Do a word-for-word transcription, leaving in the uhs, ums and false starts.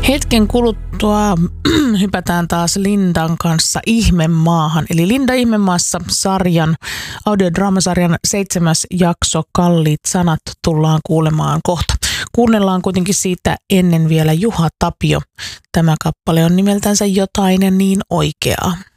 Hetken kuluttua hypätään taas Lindan kanssa Ihmemaahan. Eli Linda Ihmemaassa sarjan, audiodraamasarjan seitsemäs jakso Kalliit sanat tullaan kuulemaan kohta. Kuunnellaan kuitenkin siitä ennen vielä Juha Tapio. Tämä kappale on nimeltänsä Jotain niin oikeaa.